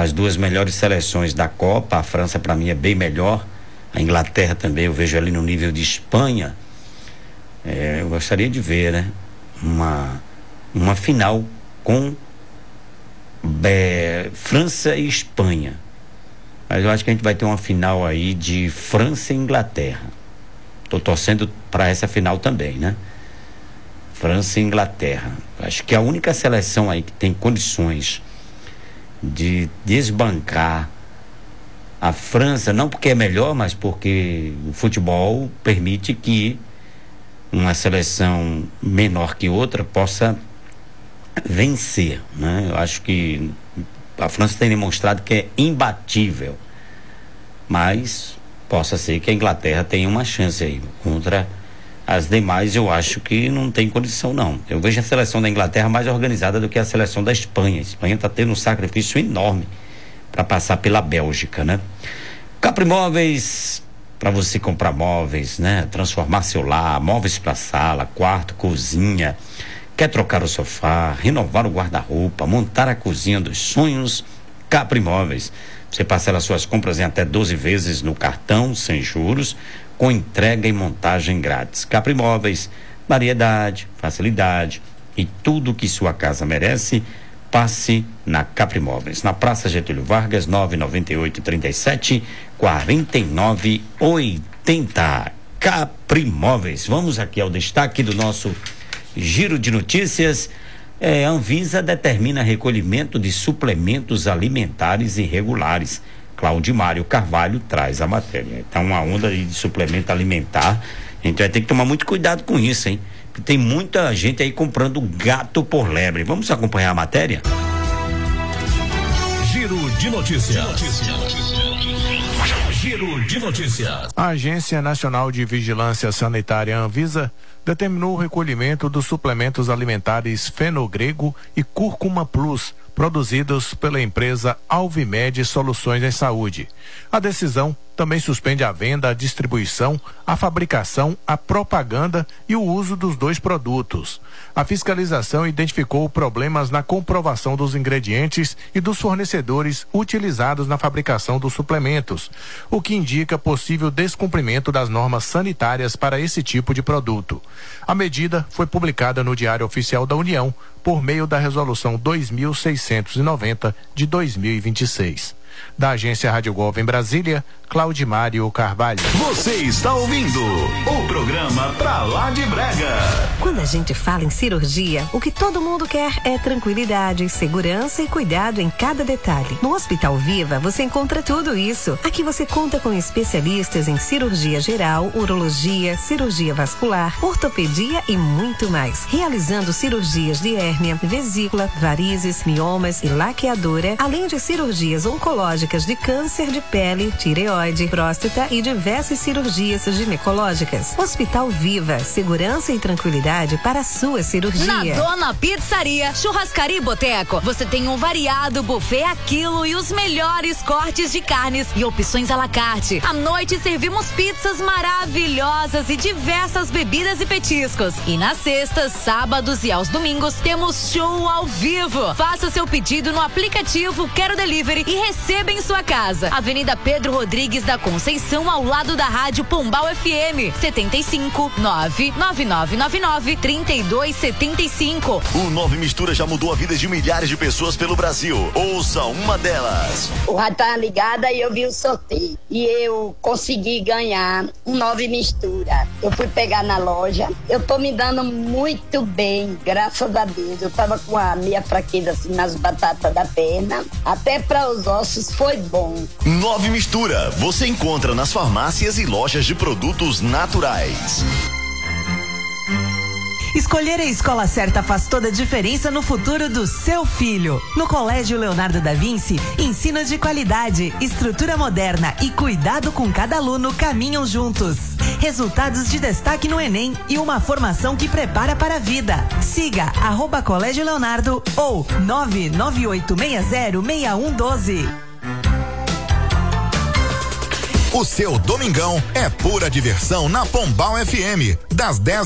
as duas melhores seleções da Copa. A França, para mim, é bem melhor. A Inglaterra também, eu vejo ali no nível de Espanha. Eu gostaria de ver, né? Uma final com França e Espanha. Mas eu acho que a gente vai ter uma final aí de França e Inglaterra. Tô torcendo para essa final também, né? França e Inglaterra. Acho que a única seleção aí que tem condições de desbancar a França, não porque é melhor, mas porque o futebol permite que uma seleção menor que outra possa vencer, né? Eu acho que a França tem demonstrado que é imbatível, mas possa ser que a Inglaterra tenha uma chance aí contra as demais. Eu acho que não tem condição, não. Eu vejo a seleção da Inglaterra mais organizada do que a seleção da Espanha. A Espanha está tendo um sacrifício enorme para passar pela Bélgica, né? Capri Móveis, para você comprar móveis, né? Transformar seu lar, móveis para sala, quarto, cozinha. Quer trocar o sofá, renovar o guarda-roupa, montar a cozinha dos sonhos? Capri Móveis. Você parcela suas compras em até 12 vezes no cartão, sem juros, com entrega e montagem grátis. Capri Móveis, variedade, facilidade e tudo que sua casa merece. Passe na Capri Móveis, na Praça Getúlio Vargas, 998-37-4980. Capri Móveis. Vamos aqui ao destaque do nosso giro de notícias. A Anvisa determina recolhimento de suplementos alimentares irregulares. Claudimário Carvalho traz a matéria. Então, uma onda de suplemento alimentar, a gente vai ter que tomar muito cuidado com isso, hein? Porque tem muita gente aí comprando gato por lebre. Vamos acompanhar a matéria? Giro de notícias. Giro de notícias. A Agência Nacional de Vigilância Sanitária, Anvisa, determinou o recolhimento dos suplementos alimentares Fenogrego e Cúrcuma Plus, produzidos pela empresa Alvimed Soluções em Saúde. A decisão também suspende a venda, a distribuição, a fabricação, a propaganda e o uso dos dois produtos. A fiscalização identificou problemas na comprovação dos ingredientes e dos fornecedores utilizados na fabricação dos suplementos, o que indica possível descumprimento das normas sanitárias para esse tipo de produto. A medida foi publicada no Diário Oficial da União por meio da Resolução 2690 de 2026. Da Agência Rádio Gov em Brasília, Claudimário Carvalho. Você está ouvindo o programa Pra Lá de Brega. Quando a gente fala em cirurgia, o que todo mundo quer é tranquilidade, segurança e cuidado em cada detalhe. No Hospital Viva, você encontra tudo isso. Aqui você conta com especialistas em cirurgia geral, urologia, cirurgia vascular, ortopedia e muito mais. Realizando cirurgias de hérnia, vesícula, varizes, miomas e laqueadura, além de cirurgias oncológicas de câncer de pele, tireoide, próstata e diversas cirurgias ginecológicas. Hospital Viva, segurança e tranquilidade para a sua cirurgia. Na Dona Pizzaria, Churrascaria e Boteco, você tem um variado buffet a quilo e os melhores cortes de carnes e opções à la carte. À noite servimos pizzas maravilhosas e diversas bebidas e petiscos. E nas sextas, sábados e aos domingos temos show ao vivo. Faça seu pedido no aplicativo Quero Delivery e receba em sua casa. Avenida Pedro Rodrigues da Conceição, ao lado da Rádio Pombal FM, 75 99999 3275. O Nove Mistura já mudou a vida de milhares de pessoas pelo Brasil. Ouça uma delas. O rádio tava ligada e eu vi o sorteio. E eu consegui ganhar um Nove Mistura. Eu fui pegar na loja. Eu tô me dando muito bem, graças a Deus. Eu tava com a minha fraqueza assim nas batatas da perna. Até para os ossos foi bom. Nove Mistura. Você encontra nas farmácias e lojas de produtos naturais. Escolher a escola certa faz toda a diferença no futuro do seu filho. No Colégio Leonardo da Vinci, ensino de qualidade, estrutura moderna e cuidado com cada aluno caminham juntos. Resultados de destaque no Enem e uma formação que prepara para a vida. Siga @Colégio Leonardo ou 998606112. O seu domingão é pura diversão na Pombal FM. Das 10